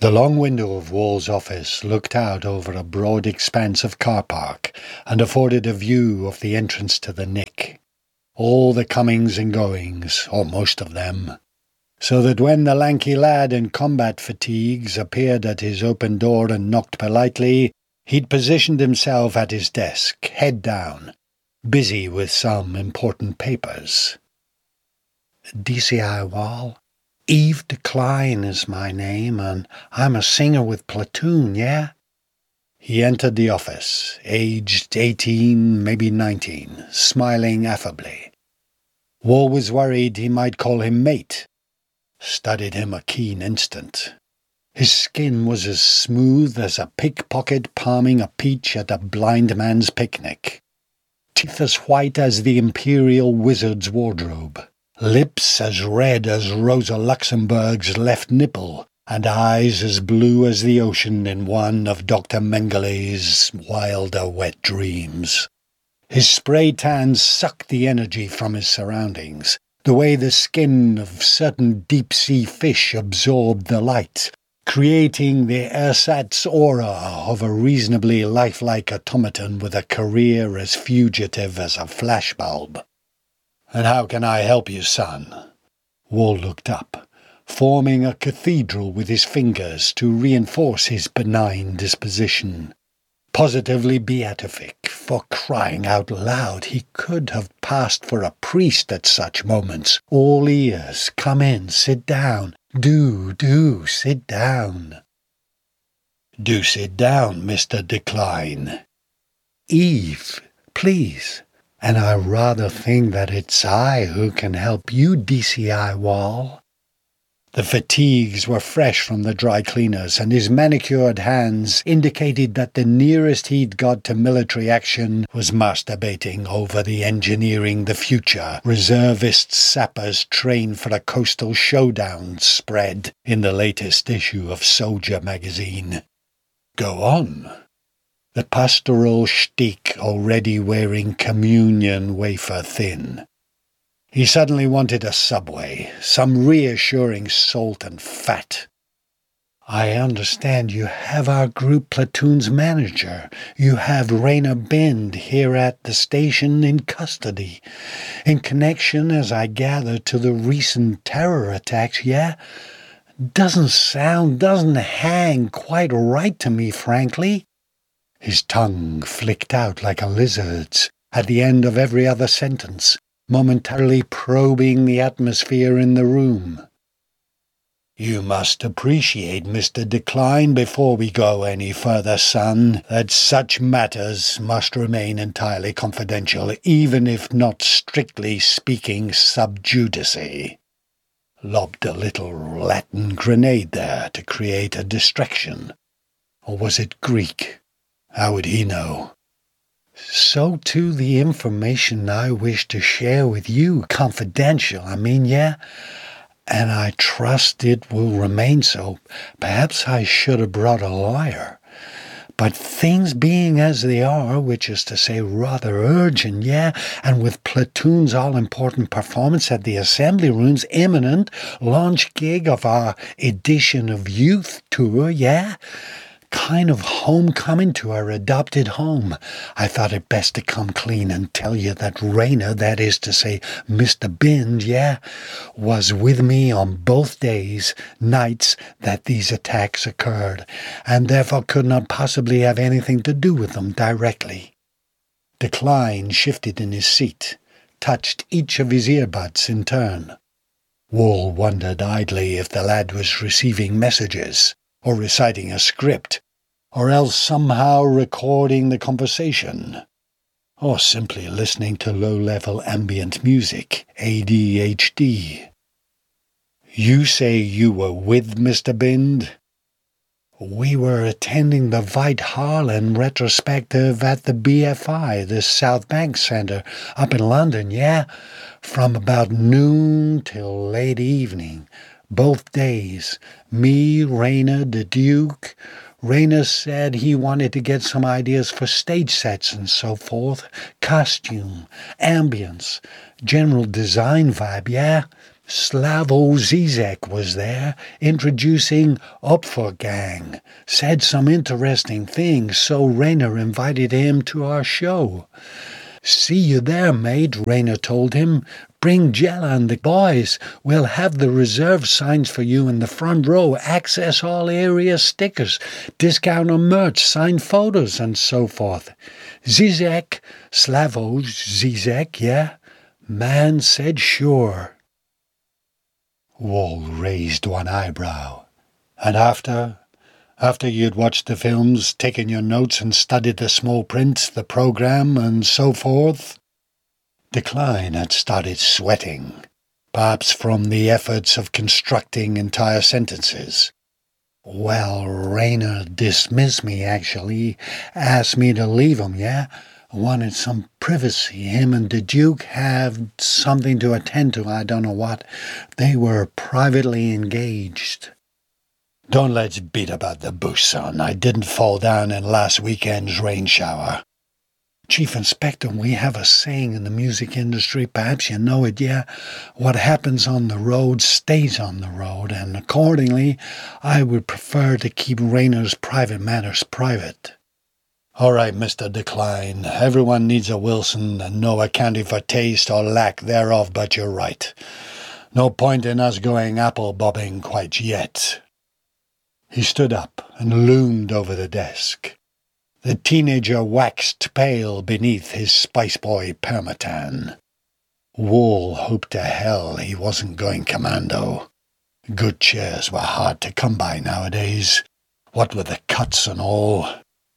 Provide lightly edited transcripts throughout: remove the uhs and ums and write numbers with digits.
The long window of Wall's office looked out over a broad expanse of car park and afforded a view of the entrance to the Nick. All the comings and goings, or most of them, so that when the lanky lad in combat fatigues appeared at his open door and knocked politely, he'd positioned himself at his desk, head down, busy with some important papers. "DCI Wall. Eve Decline is my name, and I'm a singer with Platoon, yeah?" He entered the office, aged 18, maybe 19, smiling affably. Wall was worried he might call him mate. Studied him a keen instant. His skin was as smooth as a pickpocket palming a peach at a blind man's picnic. Teeth as white as the Imperial Wizard's wardrobe. Lips as red as Rosa Luxemburg's left nipple, and eyes as blue as the ocean in one of Dr. Mengelé's wilder wet dreams. His spray tan sucked the energy from his surroundings, the way the skin of certain deep-sea fish absorbed the light, creating the ersatz aura of a reasonably lifelike automaton with a career as fugitive as a flashbulb. "And how can I help you, son?" Wall looked up, forming a cathedral with his fingers to reinforce his benign disposition. Positively beatific, for crying out loud, he could have passed for a priest at such moments. All ears. "Come in, sit down. Do sit down." "Do sit down, Mr. Decline." "Eve, please. And I rather think that it's I who can help you, DCI Wall." The fatigues were fresh from the dry cleaners, and his manicured hands indicated that the nearest he'd got to military action was masturbating over the Engineering the Future reservist sappers trained for a coastal showdown spread in the latest issue of Soldier magazine. "Go on." The pastoral shtick already wearing communion wafer thin. He suddenly wanted a Subway, some reassuring salt and fat. "I understand you have our group platoon's manager. You have Raina Bind here at the station in custody. In connection, as I gather, to the recent terror attacks, yeah? Doesn't hang quite right to me, frankly." His tongue flicked out like a lizard's at the end of every other sentence, momentarily probing the atmosphere in the room. "You must appreciate, Mr. Decline, before we go any further, son, that such matters must remain entirely confidential, even if not strictly speaking sub judice." Lobbed a little Latin grenade there to create a distraction. Or was it Greek? How would he know? "So too the information I wish to share with you, confidential, yeah? And I trust it will remain so. Perhaps I should have brought a lawyer. But things being as they are, which is to say rather urgent, yeah, and with Platoon's all-important performance at the Assembly Room's imminent launch gig of our edition of Youth Tour, yeah? Kind of homecoming to our adopted home, I thought it best to come clean and tell you that Raina, that is to say Mr. Bind, yeah, was with me on both nights that these attacks occurred, and therefore could not possibly have anything to do with them directly." Decline shifted in his seat, touched each of his earbuds in turn. Wall wondered idly if the lad was receiving messages, or reciting a script, or else somehow recording the conversation, or simply listening to low-level ambient music, ADHD. "You say you were with Mr. Bind?" "We were attending the Veit Harlan retrospective at the BFI, the South Bank Centre, up in London, yeah? From about noon till late evening. Both days. Me, Raina, the Duke. Raina said he wanted to get some ideas for stage sets and so forth. Costume, ambience, general design vibe, yeah? Slavoj Zizek was there, introducing Opfergang. Said some interesting things, so Rayner invited him to our show. See you there, mate, Rayner told him. Bring Jella and the boys. We'll have the reserve signs for you in the front row, access all area stickers, discount on merch, signed photos, and so forth. Zizek, Slavoj Zizek, yeah? Man said sure. Wall raised one eyebrow. And after you'd watched the films, taken your notes and studied the small print, the program, and so forth? Decline had started sweating, perhaps from the efforts of constructing entire sentences. Well, Rayner dismissed me, actually. Asked me to leave him, yeah? Wanted some privacy. Him and the Duke have something to attend to, I don't know what. They were privately engaged. Don't let's beat about the bush, son. I didn't fall down in last weekend's rain shower. Chief Inspector, we have a saying in the music industry, perhaps you know it, yeah? What happens on the road stays on the road, and accordingly, I would prefer to keep Rayner's private matters private. All right, Mr. Decline, everyone needs a Wilson, and no accounting for taste or lack thereof, but you're right. No point in us going apple-bobbing quite yet. He stood up and loomed over the desk. The teenager waxed pale beneath his Spice Boy permatan. Wall hoped to hell he wasn't going commando. Good chairs were hard to come by nowadays, what with the cuts and all.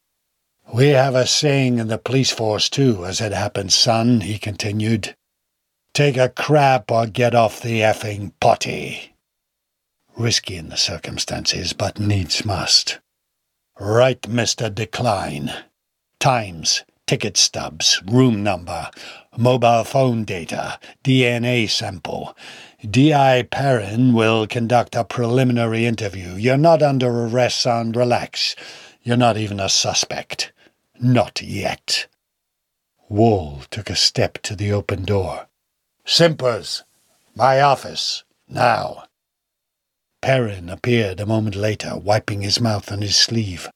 We have a saying in the police force too, as it happens, son, he continued. Take a crap or get off the effing potty. Risky in the circumstances, but needs must. Right, Mr. Decline. Times, ticket stubs, room number, mobile phone data, DNA sample. D.I. Perrin will conduct a preliminary interview. You're not under arrest, son. Relax. You're not even a suspect. Not yet. Wall took a step to the open door. Simpers, my office, now. Perrin appeared a moment later, wiping his mouth on his sleeve.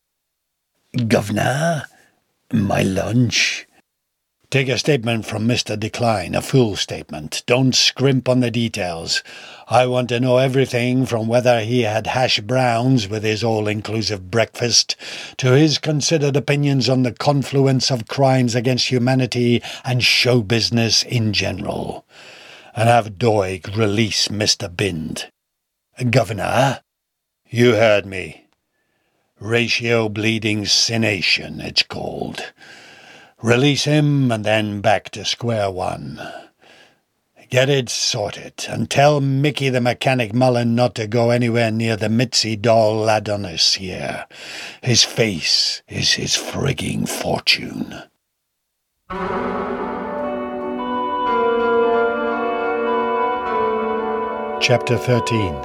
Governor, my lunch. Take a statement from Mr. Decline, a full statement. Don't scrimp on the details. I want to know everything from whether he had hash browns with his all-inclusive breakfast to his considered opinions on the confluence of crimes against humanity and show business in general. And have Doig release Mr. Bind. Governor, you heard me. Ratio bleeding cessation, it's called. Release him and then back to square one. Get it sorted, and tell Mickey the Mechanic Mullen not to go anywhere near the Mitzi doll Adonis here. His face is his frigging fortune. Chapter 13.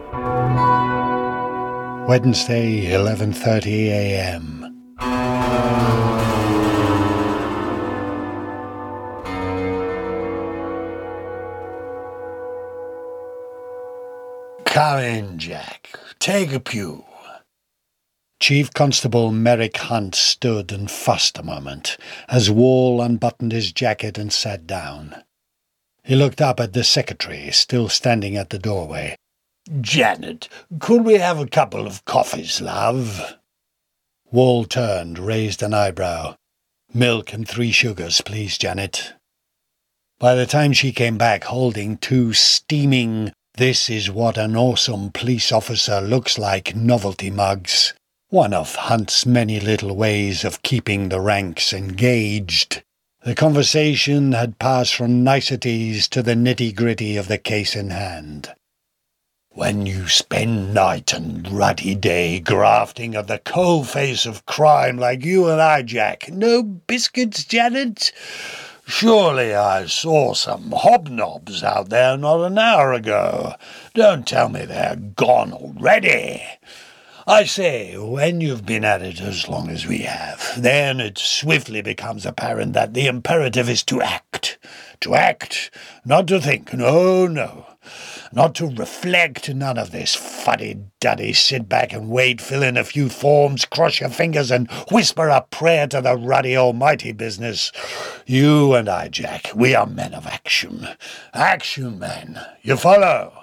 Wednesday, 11:30 a.m. Come in, Jack. Take a pew. Chief Constable Merrick Hunt stood and fussed a moment as Wall unbuttoned his jacket and sat down. He looked up at the secretary, still standing at the doorway. Janet, could we have a couple of coffees, love? Wall turned, raised an eyebrow. Milk and 3 sugars, please, Janet. By the time she came back holding 2 steaming "This is what an awesome police officer looks like" novelty mugs, one of Hunt's many little ways of keeping the ranks engaged, the conversation had passed from niceties to the nitty-gritty of the case in hand. When you spend night and ruddy day grafting at the coalface of crime like you and I, Jack, no biscuits, Janet? Surely I saw some hobnobs out there not an hour ago. Don't tell me they're gone already. I say, when you've been at it as long as we have, then it swiftly becomes apparent that the imperative is to act. To act, not to think. No, no. Not to reflect, none of this fuddy-duddy, sit back and wait, fill in a few forms, cross your fingers and whisper a prayer to the ruddy almighty business. You and I, Jack, we are men of action. Action men. You follow?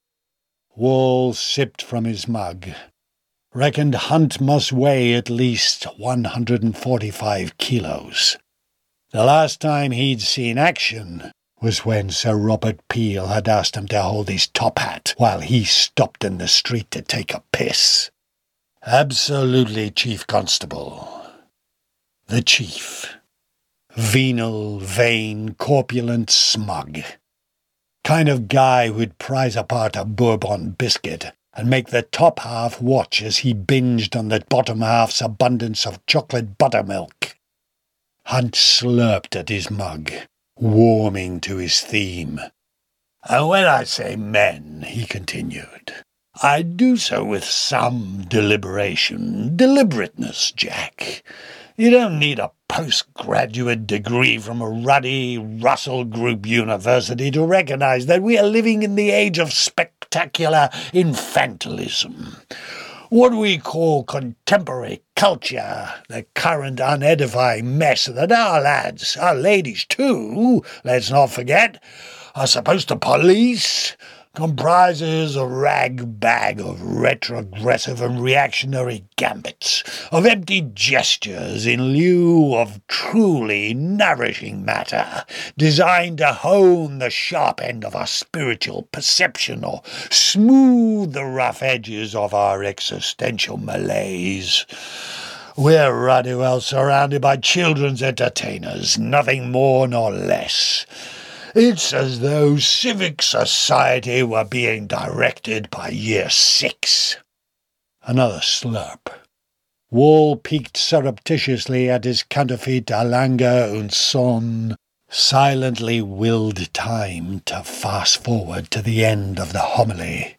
Wall sipped from his mug. Reckoned Hunt must weigh at least 145 kilos. The last time he'd seen action was when Sir Robert Peel had asked him to hold his top hat while he stopped in the street to take a piss. Absolutely, Chief Constable. The Chief. Venal, vain, corpulent, smug. Kind of guy who'd prize apart a Bourbon biscuit and make the top half watch as he binged on the bottom half's abundance of chocolate buttermilk. Hunt slurped at his mug, warming to his theme. And when I say men, he continued, I do so with some deliberation, deliberateness, Jack. You don't need a postgraduate degree from a ruddy Russell Group university to recognize that we are living in the age of spectacular infantilism. What we call contemporary culture, the current unedifying mess that our lads, our ladies too, let's not forget, are supposed to police, comprises a rag-bag of retrogressive and reactionary gambits, of empty gestures in lieu of truly nourishing matter, designed to hone the sharp end of our spiritual perception or smooth the rough edges of our existential malaise. We're ruddy well surrounded by children's entertainers, nothing more nor less. It's as though civic society were being directed by Year 6. Another slurp. Wall peeked surreptitiously at his counterfeit Alanger und Son, silently willed time to fast forward to the end of the homily.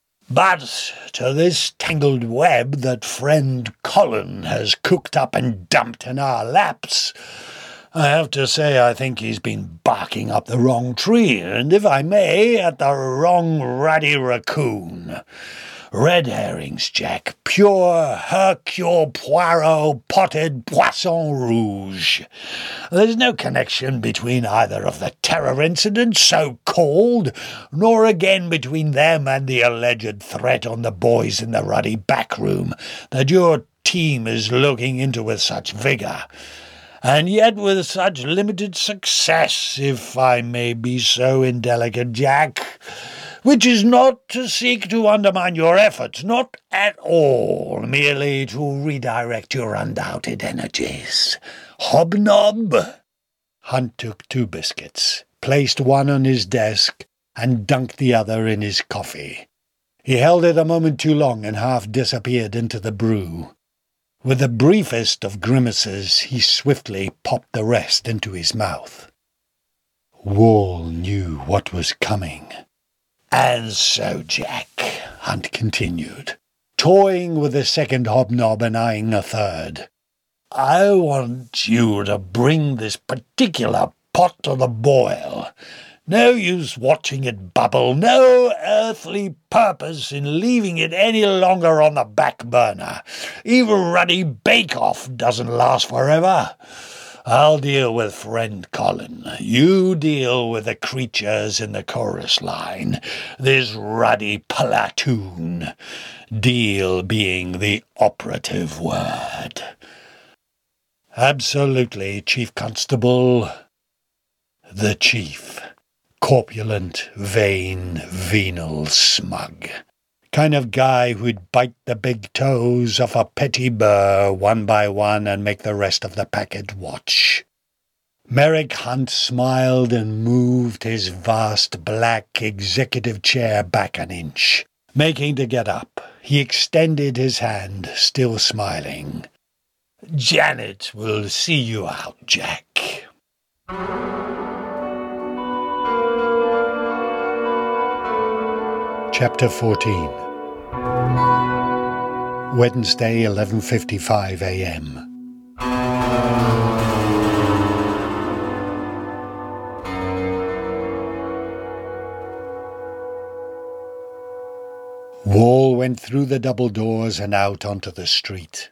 But to this tangled web that friend Colin has cooked up and dumped in our laps, I have to say I think he's been barking up the wrong tree, and if I may, at the wrong ruddy raccoon. Red herrings, Jack, pure Hercule Poirot potted poisson rouge. There's no connection between either of the terror incidents, so-called, nor again between them and the alleged threat on the boys in the ruddy back room that your team is looking into with such vigour. And yet with such limited success, if I may be so indelicate, Jack, which is not to seek to undermine your efforts, not at all, merely to redirect your undoubted energies. Hobnob? Hunt took 2 biscuits, placed one on his desk, and dunked the other in his coffee. He held it a moment too long and half disappeared into the brew. With the briefest of grimaces, he swiftly popped the rest into his mouth. Wall knew what was coming. And so, Jack, Hunt continued, toying with the second hobnob and eyeing a third, I want you to bring this particular pot to the boil. No use watching it bubble, no earthly purpose in leaving it any longer on the back burner. Even ruddy bake-off doesn't last forever. I'll deal with friend Colin. You deal with the creatures in the chorus line. This ruddy platoon. Deal being the operative word. Absolutely, Chief Constable. The Chief. Corpulent, vain, venal, smug. Kind of guy who'd bite the big toes off a petit beurre one by one and make the rest of the packet watch. Merrick Hunt smiled and moved his vast black executive chair back an inch. Making to get up, he extended his hand, still smiling. Janet will see you out, Jack. Chapter 14. Wednesday, 11:55 a.m. went through the double doors and out onto the street.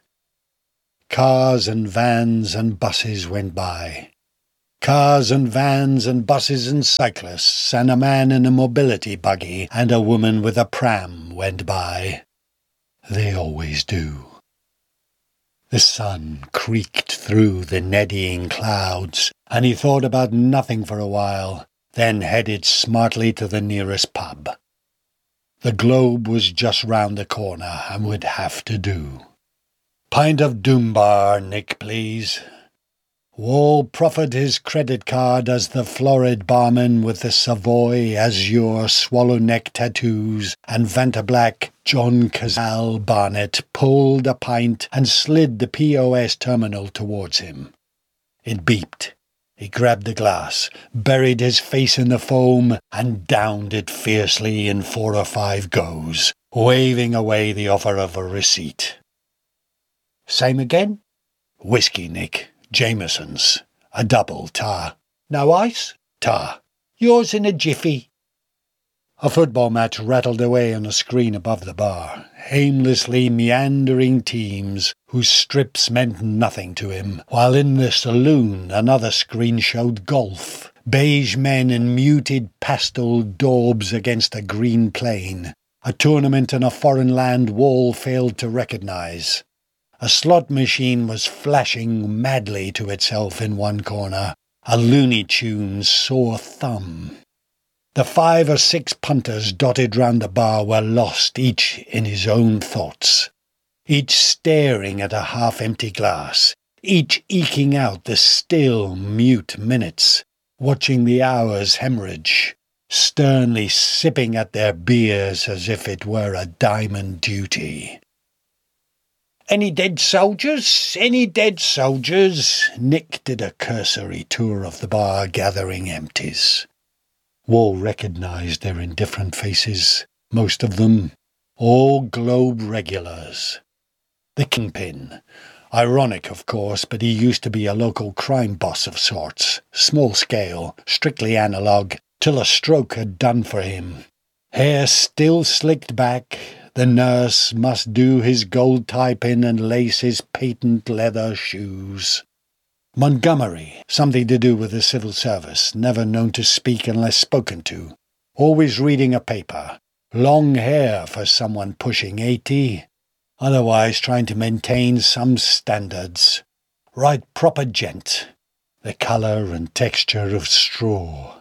Cars and vans and buses went by. Cars and vans and buses and cyclists and a man in a mobility buggy and a woman with a pram went by. They always do. The sun creaked through the eddying clouds, and he thought about nothing for a while, then headed smartly to the nearest pub. The Globe was just round the corner and would have to do. "Pint of Dunbar, Nick, please." Wall proffered his credit card as the florid barman with the Savoy azure swallow-neck tattoos and Vantablack John Cazale Barnett pulled a pint and slid the POS terminal towards him. It beeped. He grabbed the glass, buried his face in the foam, and downed it fiercely in 4 or 5 goes, waving away the offer of a receipt. "Same again?" "Whiskey, Nick. Jameson's. A double, tar." "No ice?" "Tar." "Yours in a jiffy." A football match rattled away on a screen above the bar, aimlessly meandering teams whose strips meant nothing to him, while in the saloon another screen showed golf, beige men in muted pastel daubs against a green plain, a tournament in a foreign land Wall failed to recognise. A slot machine was flashing madly to itself in one corner, a Looney Tunes sore thumb. The 5 or 6 punters dotted round the bar were lost each in his own thoughts, each staring at a half-empty glass, each eking out the still, mute minutes, watching the hours hemorrhage, sternly sipping at their beers as if it were a diamond duty. "Any dead soldiers? Any dead soldiers?" Nick did a cursory tour of the bar, gathering empties. Wall recognised their indifferent faces, most of them, all Globe regulars. The Kingpin. Ironic, of course, but he used to be a local crime boss of sorts, small scale, strictly analogue, till a stroke had done for him. Hair still slicked back, the nurse must do his gold tie-pin and lace his patent leather shoes. Montgomery, something to do with the civil service, never known to speak unless spoken to, always reading a paper, long hair for someone pushing 80, otherwise trying to maintain some standards, right proper gent, the colour and texture of straw.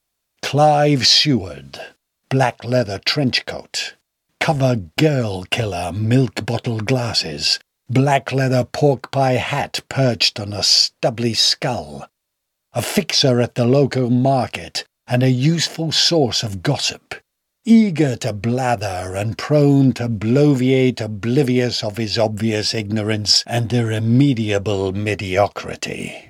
Clive Seward, black leather trench coat, cover girl killer milk bottle glasses, black leather pork pie hat perched on a stubbly skull, a fixer at the local market and a useful source of gossip, eager to blather and prone to bloviate, oblivious of his obvious ignorance and irremediable mediocrity.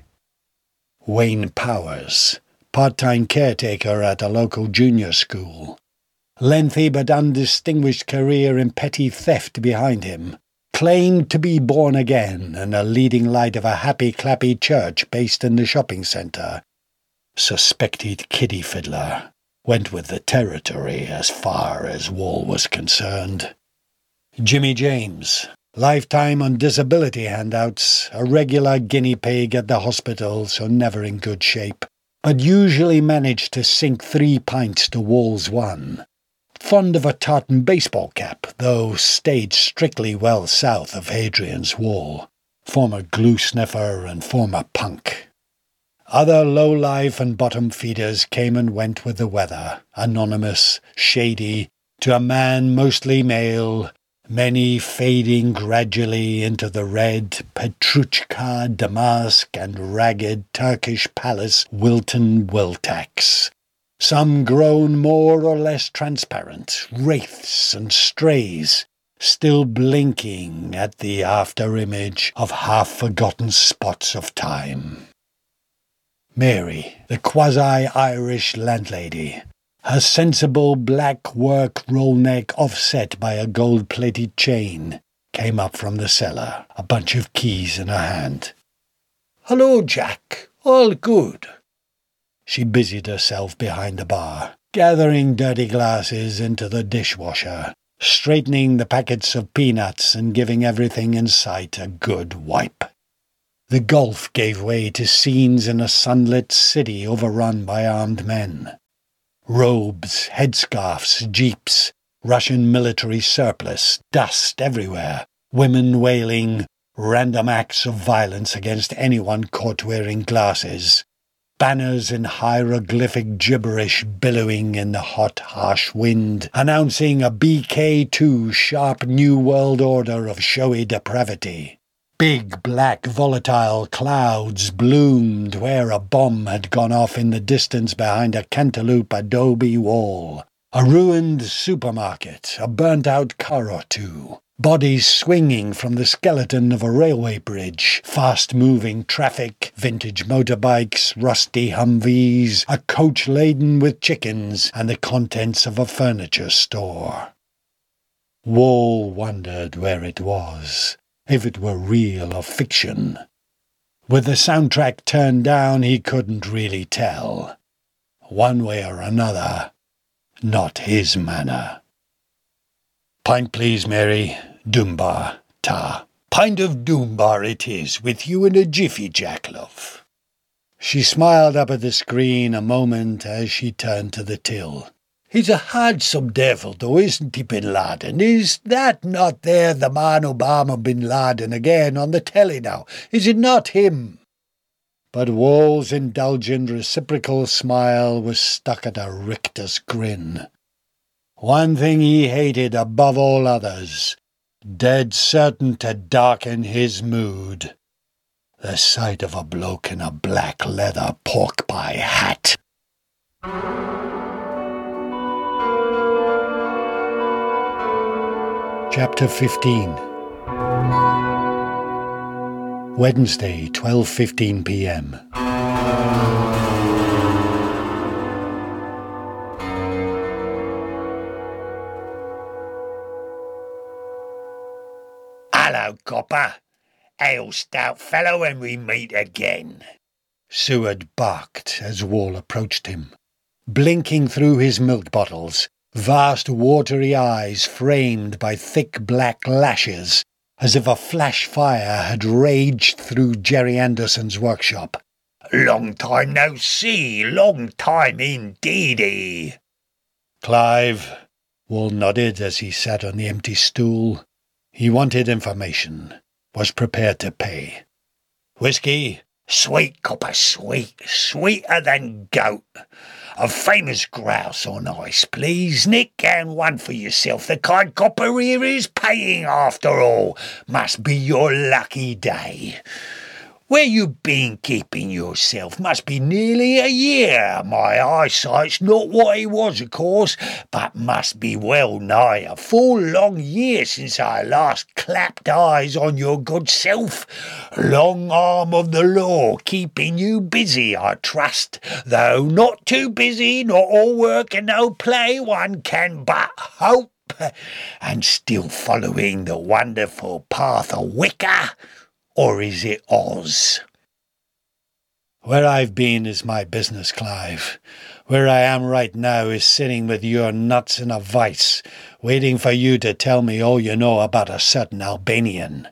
Wayne Powers, part-time caretaker at a local junior school, lengthy but undistinguished career in petty theft behind him, claimed to be born again and a leading light of a happy-clappy church based in the shopping centre. Suspected kiddie fiddler. Went with the territory as far as Wall was concerned. Jimmy James, lifetime on disability handouts, a regular guinea pig at the hospital, so never in good shape, but usually managed to sink 3 pints to Wall's 1. Fond of a tartan baseball cap, though stayed strictly well south of Hadrian's Wall. Former glue sniffer and former punk. Other low-life and bottom feeders came and went with the weather, anonymous, shady, to a man mostly male, many fading gradually into the red Petruchka damask and ragged Turkish palace Wilton Wiltax. Some grown more or less transparent, wraiths and strays, still blinking at the after-image of half-forgotten spots of time. Mary, the quasi-Irish landlady, her sensible black work roll-neck offset by a gold-plated chain, came up from the cellar, a bunch of keys in her hand. "Hello, Jack. All good." She busied herself behind the bar, gathering dirty glasses into the dishwasher, straightening the packets of peanuts and giving everything in sight a good wipe. The gulf gave way to scenes in a sunlit city overrun by armed men. Robes, headscarves, jeeps, Russian military surplus, dust everywhere, women wailing, random acts of violence against anyone caught wearing glasses, banners in hieroglyphic gibberish billowing in the hot, harsh wind, announcing a BK2 sharp new world order of showy depravity. Big, black, volatile clouds bloomed where a bomb had gone off in the distance behind a cantaloupe adobe wall. A ruined supermarket, a burnt-out car or two, bodies swinging from the skeleton of a railway bridge, fast-moving traffic, vintage motorbikes, rusty Humvees, a coach laden with chickens, and the contents of a furniture store. Wall wondered where it was, if it were real or fiction. With the soundtrack turned down, he couldn't really tell. One way or another, not his manner. "Pint, please, Mary. Doombar, ta." "Pint of Doombar it is, with you in a jiffy, Jack, love." She smiled up at the screen a moment as she turned to the till. "He's a handsome devil, though, isn't he, Bin Laden? Is that not there the man Obama Bin Laden again on the telly now? Is it not him?" But Wall's indulgent reciprocal smile was stuck at a rictus grin. One thing he hated above all others, dead certain to darken his mood: the sight of a bloke in a black leather pork pie hat. Chapter 15. Wednesday, 12:15 p.m. "Hello, copper. Ale stout fellow when we meet again." Seward barked as Wall approached him, blinking through his milk bottles, vast watery eyes framed by thick black lashes, as if a flash fire had raged through Jerry Anderson's workshop. "Long time no see, long time indeedy." "Clive," Wall nodded as he sat on the empty stool. He wanted information, was prepared to pay. "Whiskey?" "Sweet, copper, sweet, sweeter than goat. A famous grouse on ice, please, Nick, and one for yourself. The kind copper here is paying after all. Must be your lucky day. Where you been keeping yourself? Must be nearly a year. My eyesight's not what it was, of course, but must be well nigh a full long year since I last clapped eyes on your good self. Long arm of the law, keeping you busy, I trust, though not too busy, not all work and no play, one can but hope, and still following the wonderful path of Wicca. Or is it Oz?" "Where I've been is my business, Clive. Where I am right now is sitting with your nuts in a vice, waiting for you to tell me all you know about a certain Albanian."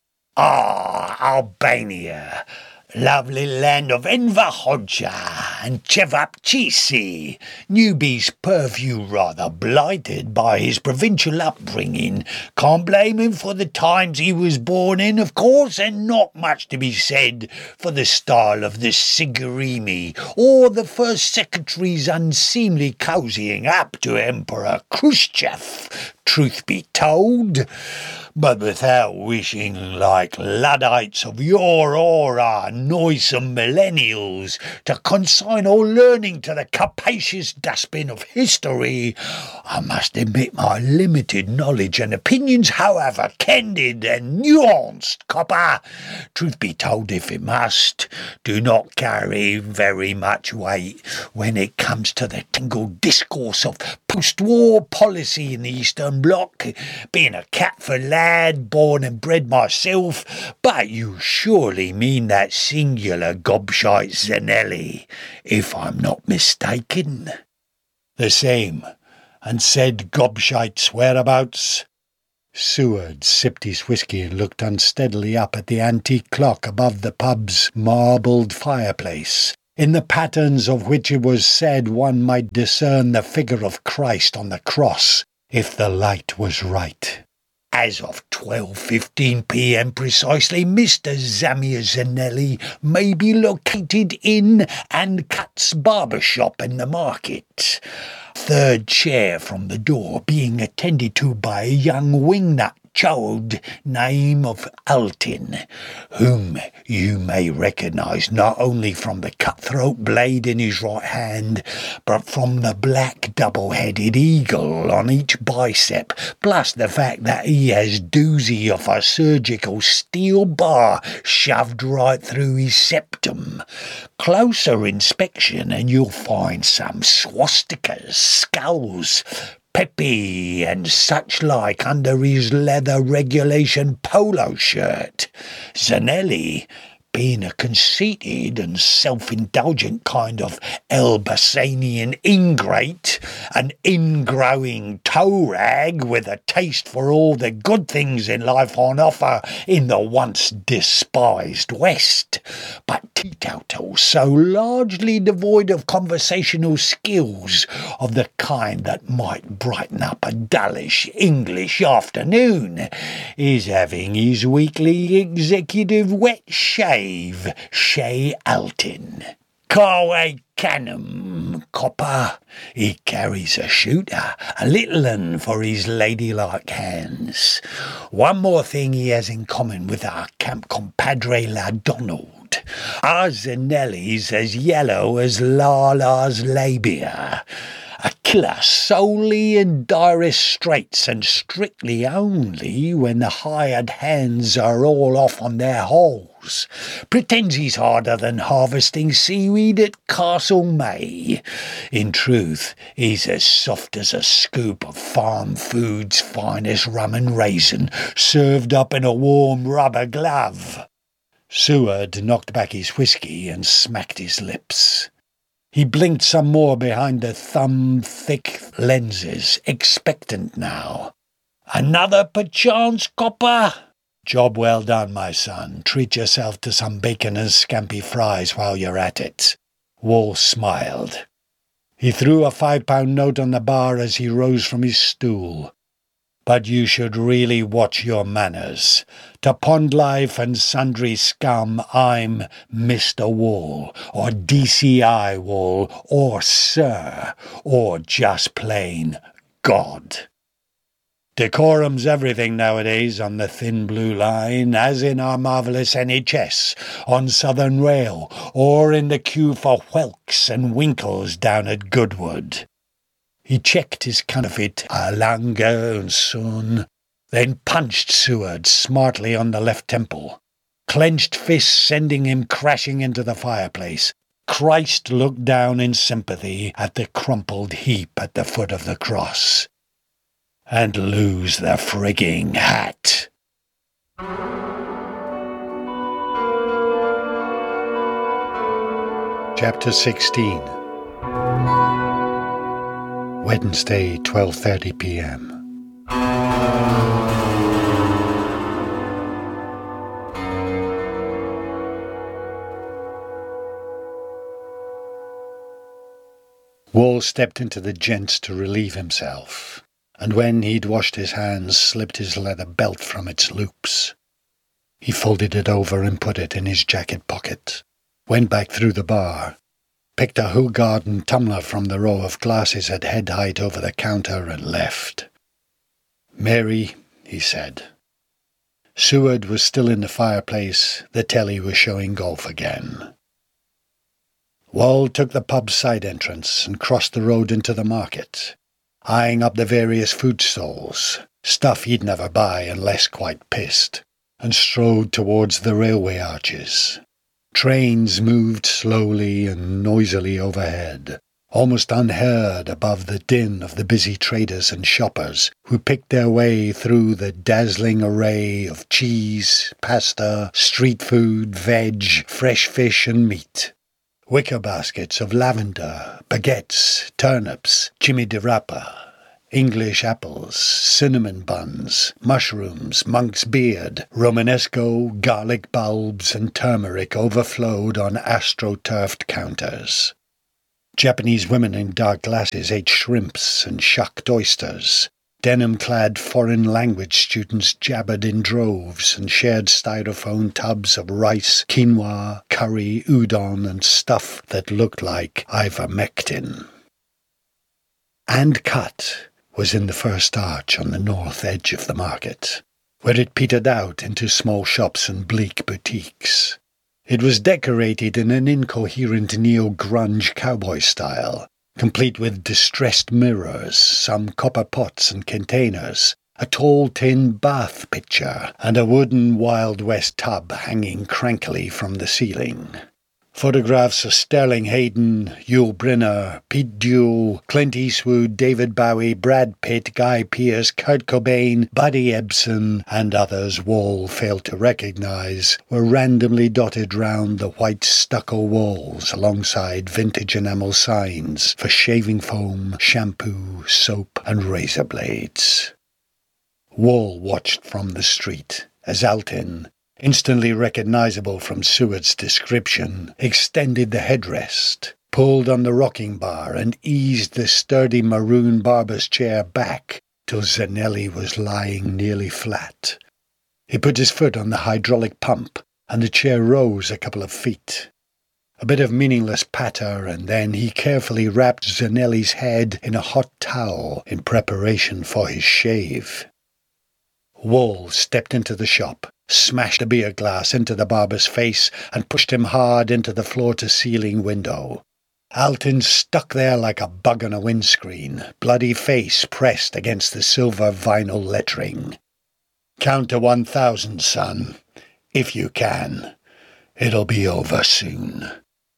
"Ah, Albania. Lovely land of Enver Hoxha and Cevapcici. Newbie's purview rather blighted by his provincial upbringing. Can't blame him for the times he was born in, of course, and not much to be said for the style of the Sigurimi or the First Secretary's unseemly cozying up to Emperor Khrushchev, truth be told. But without wishing like Luddites of your aura, noisome millennials, to consign all learning to the capacious dustbin of history, I must admit my limited knowledge and opinions, however candid and nuanced, copper, truth be told if it must, do not carry very much weight when it comes to the tangled discourse of post-war policy in the Eastern Bloc, being a Catford lad, born and bred myself. But you surely mean that singular gobshite Zanelli, if I'm not mistaken?" "The same, and said Gobshite's whereabouts?" Seward sipped his whisky and looked unsteadily up at the antique clock above the pub's marbled fireplace, in the patterns of which it was said one might discern the figure of Christ on the cross, if the light was right. "As of 12:15 p.m. precisely, Mr. Zamir Zanelli may be located in and Cut's barber shop in the market. Third chair from the door, being attended to by a young wingnut child name of Altin, whom you may recognise not only from the cutthroat blade in his right hand, but from the black double-headed eagle on each bicep, plus the fact that he has doozy of a surgical steel bar shoved right through his septum. Closer inspection and you'll find some swastikas, skulls, Pepe and such like under his leather regulation polo shirt. Zanelli, being a conceited and self-indulgent kind of Elbasanian ingrate, an ingrowing toe-rag with a taste for all the good things in life on offer in the once despised West, but teetotal so largely devoid of conversational skills of the kind that might brighten up a dullish English afternoon, is having his weekly executive wet shave. Shay Altin. Carway Canham, copper. He carries a shooter, a little un for his ladylike hands. One more thing he has in common with our camp compadre La Donald. Our Zanelli's as yellow as Lala's labia. A killer solely in direst straits and strictly only when the hired hands are all off on their holes. Pretends he's harder than harvesting seaweed at Castle May. In truth, he's as soft as a scoop of farm food's finest rum and raisin, served up in a warm rubber glove. Seward knocked back his whisky and smacked his lips. He blinked some more behind the thumb-thick lenses, expectant now. "Another perchance, copper?" "Job well done, my son. Treat yourself to some bacon and scampi fries while you're at it." Wall smiled. He threw a £5 note on the bar as he rose from his stool. "But you should really watch your manners. To Pond Life and sundry scum, I'm Mr. Wall, or DCI Wall, or Sir, or just plain God. Decorum's everything nowadays on the thin blue line, as in our marvellous NHS, on Southern Rail, or in the queue for whelks and winkles down at Goodwood." He checked his counterfeit Alanga and Son, then punched Seward smartly on the left temple, clenched fists sending him crashing into the fireplace. Christ looked down in sympathy at the crumpled heap at the foot of the cross. "And lose the frigging hat." Chapter 16. Wednesday, 12:30 p.m. Wall stepped into the gents to relieve himself, and when he'd washed his hands, slipped his leather belt from its loops. He folded it over and put it in his jacket pocket, went back through the bar, picked a Hoegaarden tumbler from the row of glasses at head height over the counter and left. "Mary," he said. Seward was still in the fireplace. The telly was showing golf again. Wall took the pub's side entrance and crossed the road into the market, eyeing up the various food stalls, stuff he'd never buy unless quite pissed, and strode towards the railway arches. Trains moved slowly and noisily overhead, almost unheard above the din of the busy traders and shoppers who picked their way through the dazzling array of cheese, pasta, street food, veg, fresh fish and meat. Wicker baskets of lavender, baguettes, turnips, Jimmy de Rapa, English apples, cinnamon buns, mushrooms, monk's beard, Romanesco, garlic bulbs and turmeric overflowed on astroturfed counters. Japanese women in dark glasses ate shrimps and shucked oysters. Denim-clad foreign language students jabbered in droves and shared styrofoam tubs of rice, quinoa, curry, udon and stuff that looked like ivermectin. And Cut was in the first arch on the north edge of the market, where it petered out into small shops and bleak boutiques. It was decorated in an incoherent neo-grunge cowboy style, complete with distressed mirrors, some copper pots and containers, a tall tin bath pitcher, and a wooden Wild West tub hanging crankily from the ceiling. Photographs of Sterling Hayden, Yul Brynner, Pete Duel, Clint Eastwood, David Bowie, Brad Pitt, Guy Pearce, Kurt Cobain, Buddy Ebsen, and others Wall failed to recognize, were randomly dotted round the white stucco walls alongside vintage enamel signs for shaving foam, shampoo, soap, and razor blades. Wall watched from the street as Altin, instantly recognizable from Seward's description, extended the headrest, pulled on the rocking bar and eased the sturdy maroon barber's chair back till Zanelli was lying nearly flat. He put his foot on the hydraulic pump and the chair rose a couple of feet. A bit of meaningless patter, and then he carefully wrapped Zanelli's head in a hot towel in preparation for his shave. Wall stepped into the shop, smashed a beer glass into the barber's face and pushed him hard into the floor-to-ceiling window. Altin stuck there like a bug on a windscreen, bloody face pressed against the silver vinyl lettering. "Count to 1,000, son, if you can. It'll be over soon."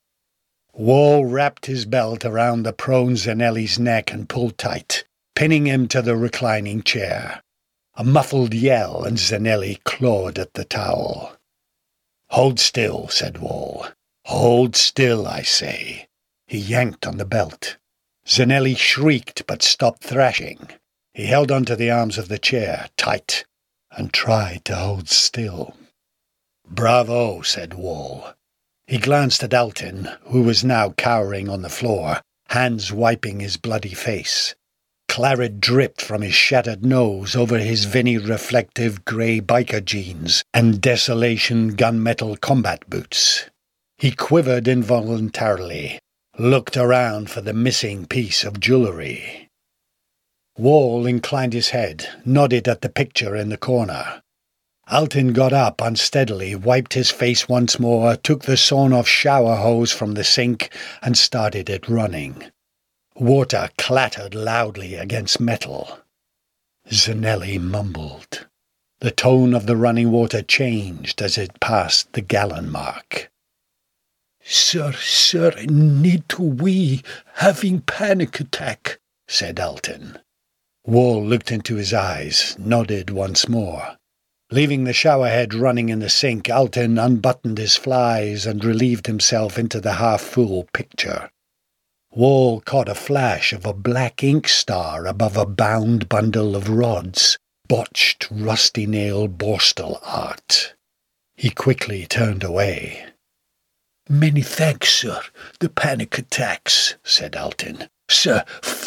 Wall wrapped his belt around the prone Zanelli's neck and pulled tight, pinning him to the reclining chair. A muffled yell, and Zanelli clawed at the towel. "Hold still," said Wall. "Hold still, I say." He yanked on the belt. Zanelli shrieked but stopped thrashing. He held onto the arms of the chair, tight, and tried to hold still. "Bravo," said Wall. He glanced at Altin, who was now cowering on the floor, hands wiping his bloody face. Claret dripped from his shattered nose over his Vinny-reflective grey biker jeans and Desolation gunmetal combat boots. He quivered involuntarily, looked around for the missing piece of jewellery. Wall inclined his head, nodded at the picture in the corner. Altin got up unsteadily, wiped his face once more, took the sawn-off shower hose from the sink and started it running. Water clattered loudly against metal. Zanelli mumbled. The tone of the running water changed as it passed the gallon mark. Sir, need to wee, having panic attack," said Altin. Wall looked into his eyes, nodded once more. Leaving the showerhead running in the sink, Altin unbuttoned his flies and relieved himself into the half-full picture. Wall caught a flash of a black ink star above a bound bundle of rods, botched, rusty-nail Borstal art. He quickly turned away. "Many thanks, sir. The panic attacks," said Altin. "Sir,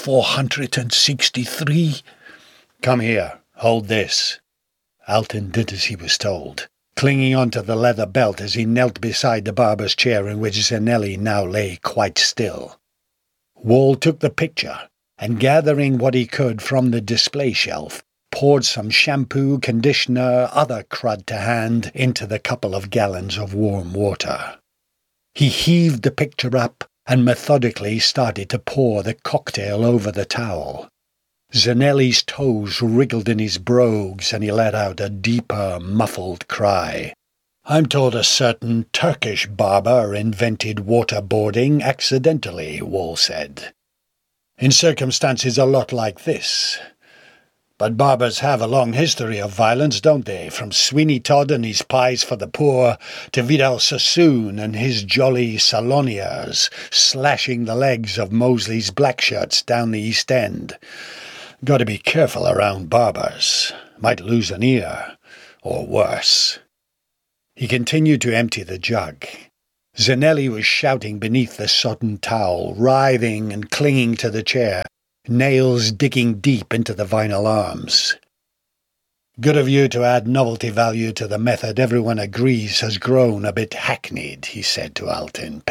463. "Come here. Hold this." Altin did as he was told, clinging onto the leather belt as he knelt beside the barber's chair in which Zanelli now lay quite still. Wall took the picture, and gathering what he could from the display shelf, poured some shampoo, conditioner, other crud to hand into the couple of gallons of warm water. He heaved the picture up and methodically started to pour the cocktail over the towel. Zanelli's toes wriggled in his brogues, and he let out a deeper, muffled cry. "I'm told a certain Turkish barber invented waterboarding accidentally," Wall said. "In circumstances a lot like this. But barbers have a long history of violence, don't they? From Sweeney Todd and his pies for the poor to Vidal Sassoon and his jolly saloniers slashing the legs of Mosley's black shirts down the East End. Gotta be careful around barbers. Might lose an ear, or worse. He continued to empty the jug. Zanelli was shouting beneath the sodden towel, writhing and clinging to the chair, nails digging deep into the vinyl arms. Good of you to add novelty value to the method everyone agrees has grown a bit hackneyed, he said to Altin,